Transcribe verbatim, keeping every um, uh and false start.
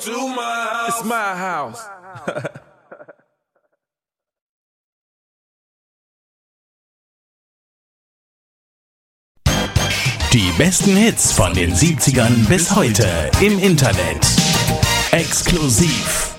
To my house. It's my house. Die besten Hits von den siebzigern bis heute im Internet. Exklusiv